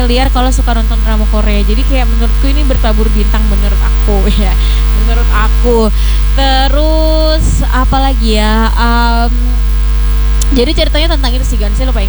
familiar kalau suka nonton drama Korea. Jadi kayak menurutku ini bertabur bintang menurut aku ya. Menurut aku. Terus apa lagi ya? Jadi ceritanya tentang itu sih, Gan. Saya lupa